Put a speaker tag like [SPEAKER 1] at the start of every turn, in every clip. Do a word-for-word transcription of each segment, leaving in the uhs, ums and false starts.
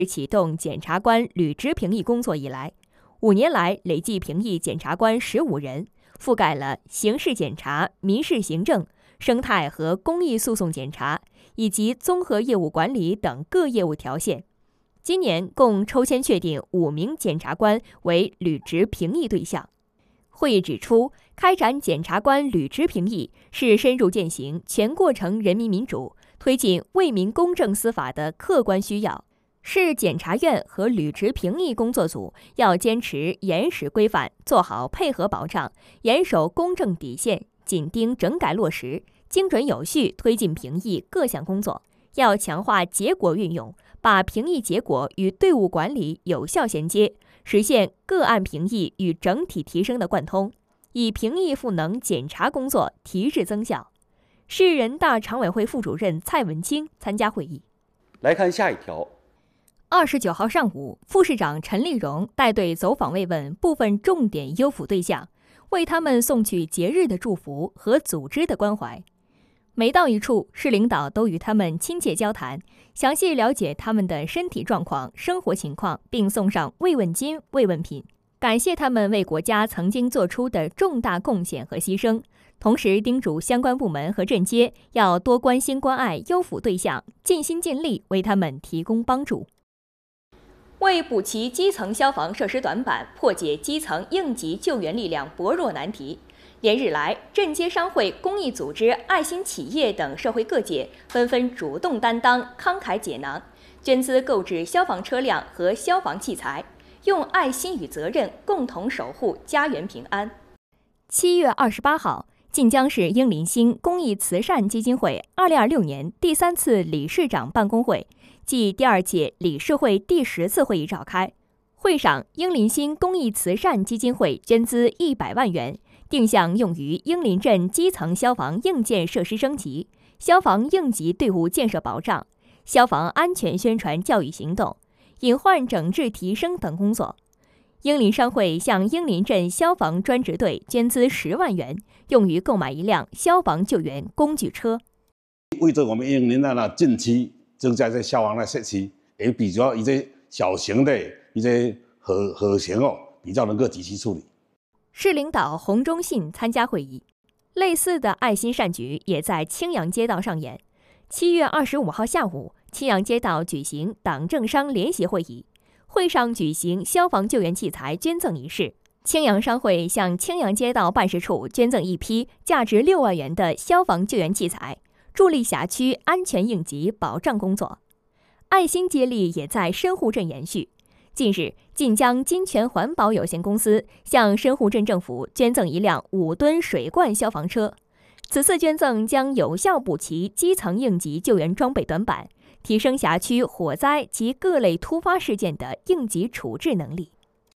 [SPEAKER 1] 启动检察官履职评议工作以来，五年来累计评议检察官十五人，覆盖了刑事检察、民事行政、生态和公益诉讼检察以及综合业务管理等各业务条线。今年共抽签确定五名检察官为履职评议对象。会议指出，开展检察官履职评议是深入践行全过程人民民主、推进为民公正司法的客观需要，是检察院和履职评议工作组要坚持严实规范，做好配合保障，严守公正底线，紧盯整改落实，精准有序推进评议各项工作。要强化结果运用，把评议结果与队伍管理有效衔接，实现个案评议与整体提升的贯通，以评议赋能检察工作提质增效。市人大常委会副主任蔡文清参加会议。
[SPEAKER 2] 来看下一条。
[SPEAKER 1] 二十九号上午，副市长陈立荣带队走访慰问部分重点优抚对象，为他们送去节日的祝福和组织的关怀。每到一处，市领导都与他们亲切交谈，详细了解他们的身体状况、生活情况，并送上慰问金、慰问品，感谢他们为国家曾经做出的重大贡献和牺牲。同时叮嘱相关部门和镇街要多关心关爱优抚对象，尽心尽力为他们提供帮助。为补齐基层消防设施短板，破解基层应急救援力量薄弱难题，连日来，镇街商会、公益组织、爱心企业等社会各界纷纷主动担当、慷慨解囊，捐资购置消防车辆和消防器材，用爱心与责任共同守护家园平安。七月二十八号，晋江市英林星公益慈善基金会二零二六年第三次理事长办公会暨第二届理事会第十次会议召开。会上，英林星公益慈善基金会捐资一百万元，定向用于英林镇基层消防硬件设施升级、消防应急队伍建设保障、消防安全宣传教育行动、隐患整治提升等工作。英林商会向英林镇消防专职队捐资十万元，用于购买一辆消防救援工具车。
[SPEAKER 3] 为着我们英林的近期增加这消防的设施，也比较一些小型的一些核核型哦，比较能够及时处理。
[SPEAKER 1] 市领导洪忠信参加会议。类似的爱心善举也在青阳街道上演。七月二十五号下午，青阳街道举行党政商联席会议，会上举行消防救援器材捐赠仪式。青阳商会向青阳街道办事处捐赠一批价值六万元的消防救援器材，助力辖区安全应急保障工作。爱心接力也在深沪镇延续。近日，晋江金泉环保有限公司向深沪镇政府捐赠一辆五吨水罐消防车。此次捐赠将有效补齐基层应急救援装备短板，提升辖区火灾及各类突发事件的应急处置能力。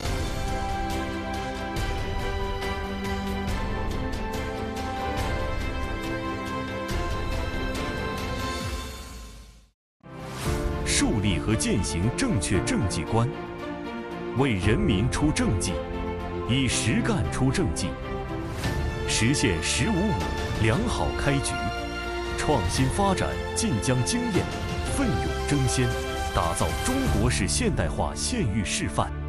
[SPEAKER 4] 树立和践行正确政绩观，为人民出政绩，以实干出政绩，实现“十五五”良好开局，创新发展晋江经验，奋勇争先，打造中国式现代化县域示范。